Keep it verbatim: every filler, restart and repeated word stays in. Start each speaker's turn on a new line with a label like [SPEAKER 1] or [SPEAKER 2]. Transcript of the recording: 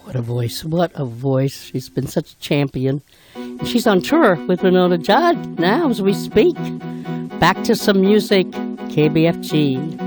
[SPEAKER 1] What a voice. What a voice. She's been such a champion. She's on tour with Winona Judd now as we speak. Back to some music. K B F G.